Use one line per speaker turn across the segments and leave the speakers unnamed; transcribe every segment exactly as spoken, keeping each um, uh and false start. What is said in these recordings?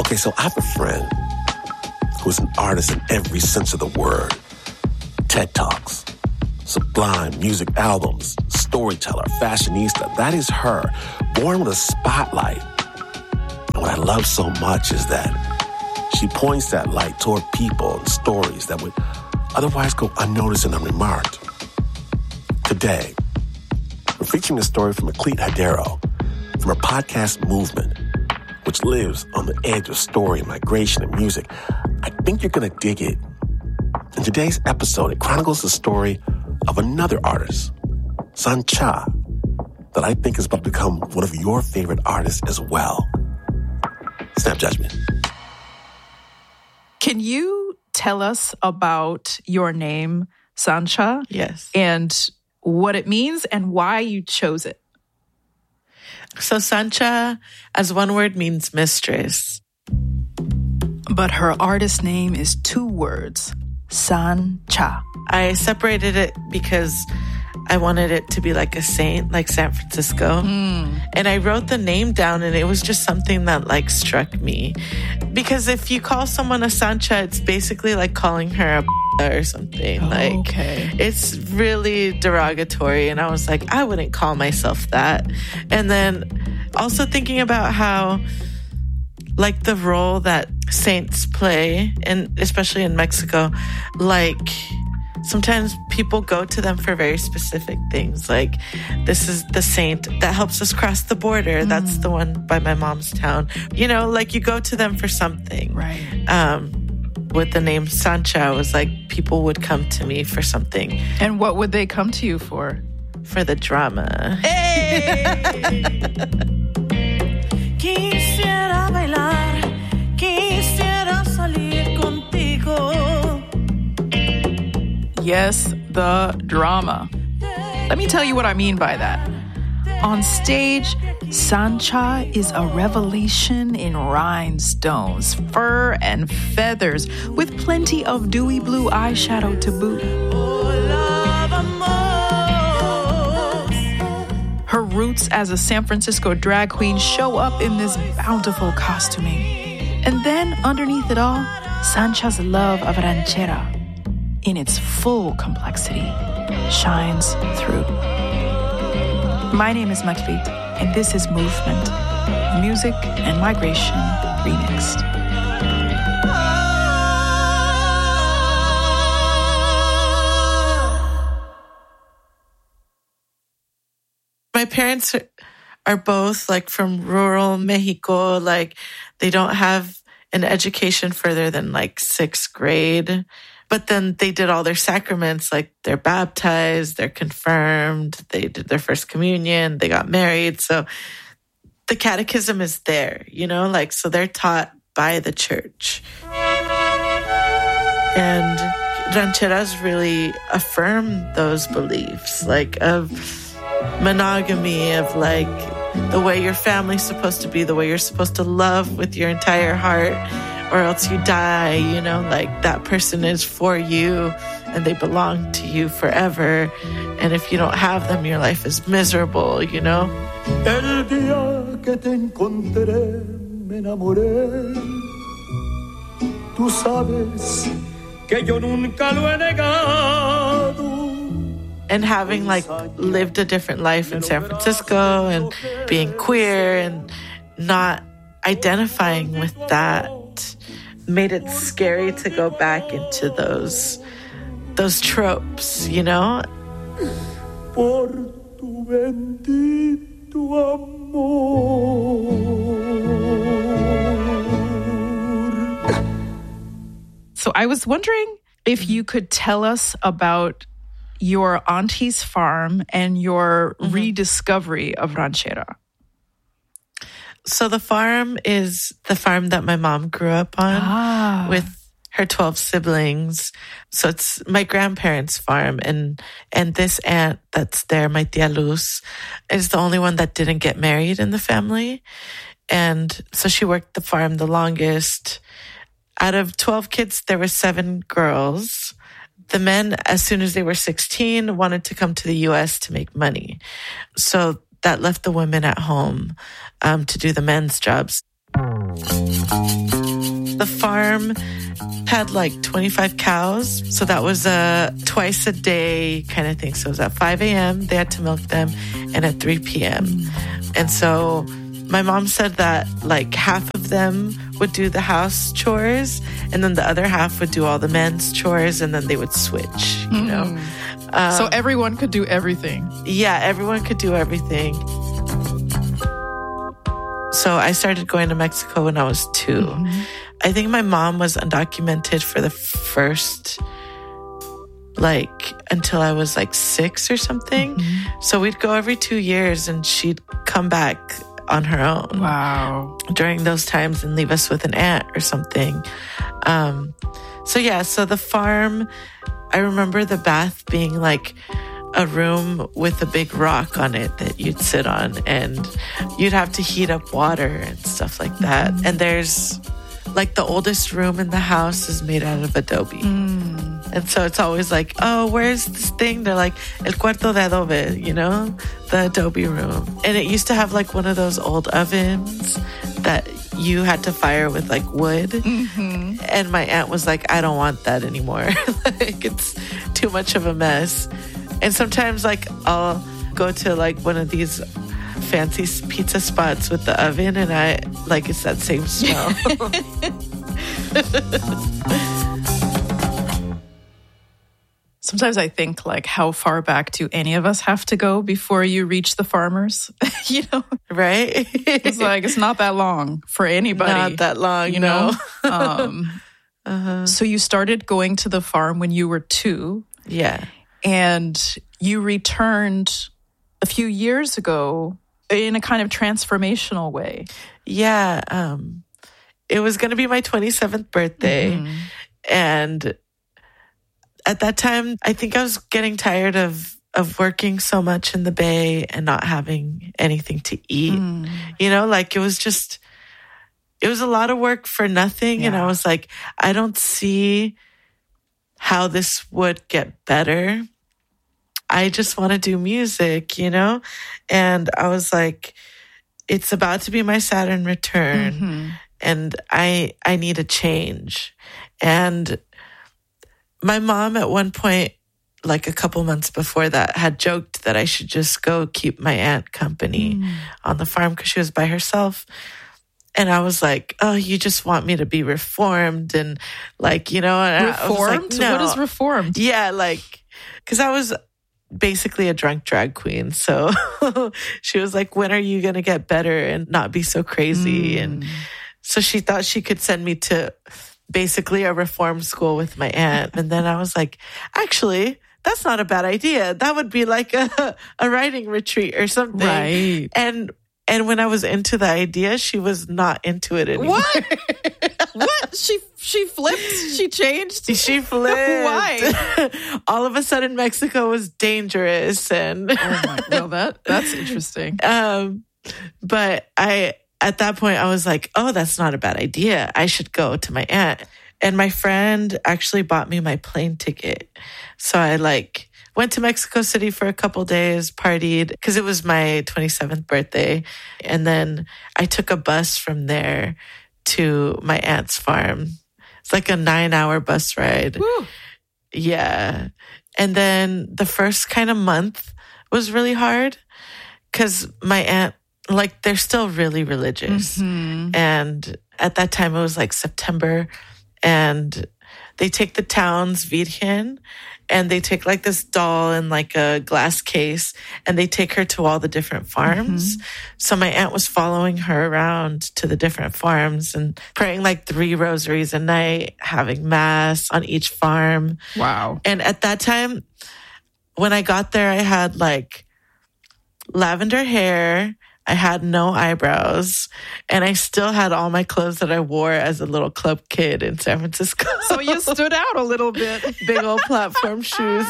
Okay, so I have a friend who's an artist in every sense of the word. TED Talks, sublime music albums, storyteller, fashionista. That is her, born with a spotlight. And what I love so much is that she points that light toward people and stories that would otherwise go unnoticed and unremarked. Today, we're featuring a story from Aklit Hadero from her podcast Movement, which lives on the edge of story, migration, and music. I think you're going to dig it. In today's episode, it chronicles the story of another artist, Sancha, that I think is about to become one of your favorite artists as well. Snap judgment.
Can you tell us about your name, Sancha?
Yes.
And what it means and why you chose it?
So Sancha, as one word, means mistress.
But her artist name is two words, Sancha.
I separated it because I wanted it to be like a saint, like San Francisco. Mm. And I wrote the name down, and it was just something that like struck me. Because if you call someone a Sancha, it's basically like calling her a or something.
Oh,
like,
okay.
It's really derogatory. And I was like, I wouldn't call myself that. And then also thinking about how like the role that saints play, and especially in Mexico, like sometimes people go to them for very specific things. Like, this is the saint that helps us cross the border. Mm. That's the one by my mom's town. You know, like you go to them for something.
Right.
Um, with the name Sancha, it was like people would come to me for something.
And what would they come to you for?
For the drama.
Hey!
Quisiera bailar, quisiera salir contigo.
Yes, the drama. Let me tell you what I mean by that. On stage, Sancha is a revelation in rhinestones, fur, and feathers, with plenty of dewy blue eyeshadow to boot. Her roots as a San Francisco drag queen show up in this bountiful costuming. And then, underneath it all, Sancha's love of ranchera, in its full complexity, shines through. My name is Maklit, and this is Movement, Music and Migration Remixed.
My parents are both like from rural Mexico. Like, they don't have an education further than like sixth grade. But then they did all their sacraments, like they're baptized, they're confirmed, they did their first communion, they got married. So the catechism is there, you know, like, so they're taught by the church. And rancheras really affirm those beliefs, like of monogamy, of like the way your family's supposed to be, the way you're supposed to love with your entire heart, or else you die, you know, like that person is for you and they belong to you forever. And if you don't have them, your life is miserable, you know?
El día que te encontré, me enamoré. Tú sabes que yo nunca lo he negado.
And having like lived a different life in San Francisco and being queer and not identifying with that made it scary to go back into those those tropes, you know?
Por tu bendito amor.
So I was wondering if you could tell us about your auntie's farm and your mm-hmm. rediscovery of ranchera.
So the farm is the farm that my mom grew up on
ah.
with her twelve siblings. So it's my grandparents' farm. And and this aunt that's there, my tia Luz, is the only one that didn't get married in the family. And so she worked the farm the longest. Out of twelve kids, there were seven girls. The men, as soon as they were sixteen, wanted to come to the U S to make money. So that left the women at home um, to do the men's jobs. The farm had like twenty-five cows. So that was a twice a day kind of thing. So it was at five a.m. they had to milk them, and at three p.m. And so my mom said that like half of them would do the house chores, and then the other half would do all the men's chores, and then they would switch, you know? Um,
so everyone could do everything.
Yeah, everyone could do everything. So I started going to Mexico when I was two. Mm-hmm. I think my mom was undocumented for the first, like, until I was like six or something. Mm-hmm. So we'd go every two years and she'd come back on her own.
Wow.
During those times and leave us with an aunt or something. Um, so yeah, so the farm, I remember the bath being like a room with a big rock on it that you'd sit on, and you'd have to heat up water and stuff like that. Mm. And there's like the oldest room in the house is made out of adobe. Mm. And so it's always like, oh, where's this thing? They're like, el cuarto de adobe, you know, the adobe room. And it used to have like one of those old ovens that you had to fire with like wood. Mm-hmm. And my aunt was like, I don't want that anymore. Like, it's too much of a mess. And sometimes like I'll go to like one of these fancy pizza spots with the oven, and I like it's that same smell.
Sometimes I think like, how far back do any of us have to go before you reach the farmers? You know,
right?
It's like, it's not that long for anybody.
Not that long,
you know. um, uh-huh. So you started going to the farm when you were two.
Yeah.
And you returned a few years ago in a kind of transformational way.
Yeah. Um, it was going to be my twenty-seventh birthday. Mm-hmm. And at that time, I think I was getting tired of, of working so much in the Bay and not having anything to eat. Mm. You know, like it was just, it was a lot of work for nothing. Yeah. And I was like, I don't see how this would get better. I just want to do music, you know? And I was like, it's about to be my Saturn return. Mm-hmm. And I I need a change. And my mom at one point, like a couple months before that, had joked that I should just go keep my aunt company mm. on the farm because she was by herself. And I was like, oh, you just want me to be reformed and like, you know. And
reformed?
I was like, no.
What is reformed?
Yeah, like, because I was basically a drunk drag queen. So she was like, when are you going to get better and not be so crazy? Mm. And so she thought she could send me to basically a reform school with my aunt. And then I was like, actually, that's not a bad idea. That would be like a, a writing retreat or something.
Right.
And And when I was into the idea, she was not into it anymore.
What? What? She she flipped? She changed?
She flipped.
Why?
All of a sudden, Mexico was dangerous, and
oh my, well, that that's interesting.
Um, but I at that point I was like, oh, that's not a bad idea. I should go to my aunt. And my friend actually bought me my plane ticket, so I like. Went to Mexico City for a couple days, partied, because it was my twenty-seventh birthday. And then I took a bus from there to my aunt's farm. It's like a nine hour bus ride.
Woo.
Yeah. And then the first kind of month was really hard because my aunt, like, they're still really religious. Mm-hmm. And at that time, it was like September, and they take the town's Virgen, and they take like this doll in like a glass case, and they take her to all the different farms. Mm-hmm. So my aunt was following her around to the different farms and praying like three rosaries a night, having mass on each farm.
Wow.
And at that time, when I got there, I had like lavender hair. I had no eyebrows, and I still had all my clothes that I wore as a little club kid in San Francisco.
So you stood out a little bit.
Big old platform shoes.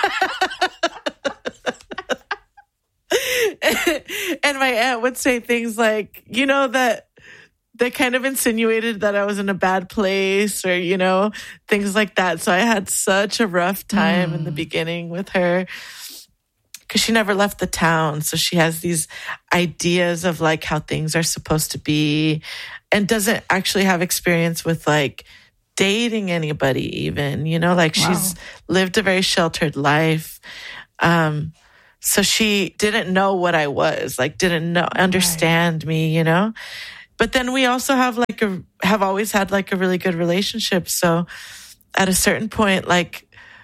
And my aunt would say things like, you know, that they kind of insinuated that I was in a bad place, or, you know, things like that. So I had such a rough time mm. in the beginning with her. because she never left the town. So she has these ideas of like how things are supposed to be and doesn't actually have experience with like dating anybody even, you know, like wow. she's lived a very sheltered life. Um, so she didn't know what I was, like didn't know, understand right. me, you know, but then we also have like a, have always had like a really good relationship. So at a certain point, like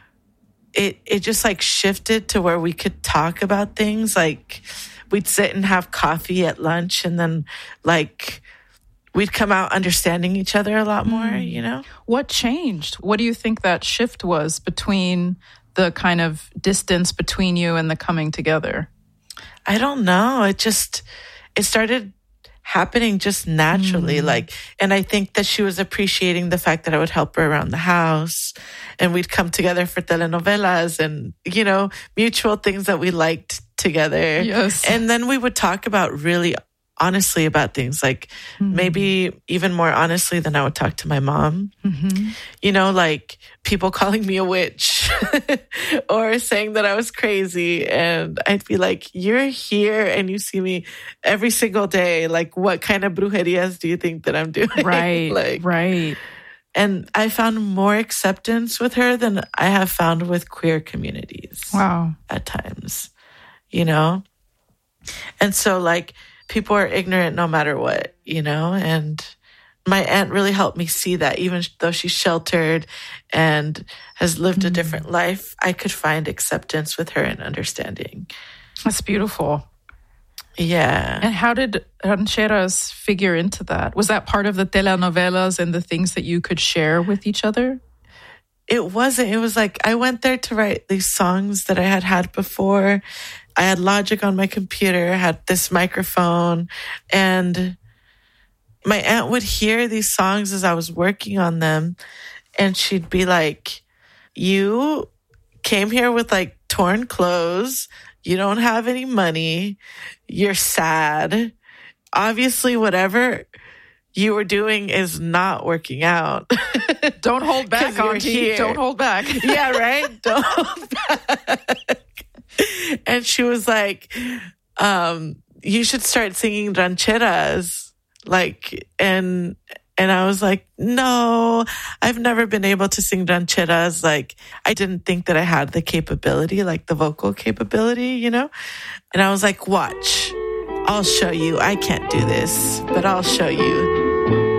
it, it just like shifted to where we could talk about things. Like we'd sit and have coffee at lunch and then like we'd come out understanding each other a lot more, mm. you know?
What changed? What do you think that shift was between the kind of distance between you and the coming together?
I don't know. It just, it started happening just naturally. Mm. Like, and I think that she was appreciating the fact that I would help her around the house and we'd come together for telenovelas and, you know, mutual things that we liked together.
Yes.
And then we would talk about really honestly about things, like mm-hmm. maybe even more honestly than I would talk to my mom. Mm-hmm. You know, like people calling me a witch or saying that I was crazy. And I'd be like, you're here and you see me every single day. Like, what kind of brujerias do you think that I'm doing?
Right,
like,
right.
And I found more acceptance with her than I have found with queer communities.
Wow.
At times, you know? And so like, people are ignorant no matter what, you know? And my aunt really helped me see that even though she's sheltered and has lived mm-hmm. a different life, I could find acceptance with her and understanding.
That's beautiful.
Yeah.
And how did rancheras figure into that? Was that part of the telenovelas and the things that you could share with each other?
It wasn't. It was like I went there to write these songs that I had had before. I had Logic on my computer, had this microphone, and my aunt would hear these songs as I was working on them, and she'd be like, you came here with like torn clothes, you don't have any money, you're sad. Obviously, whatever you were doing is not working out.
Don't hold back, Auntie. Don't hold back.
Yeah, right? Don't hold back. And she was like, um, you should start singing rancheras. Like, and, and I was like, no, I've never been able to sing rancheras. Like, I didn't think that I had the capability, like the vocal capability, you know? And I was like, watch, I'll show you. I can't do this, but I'll show you.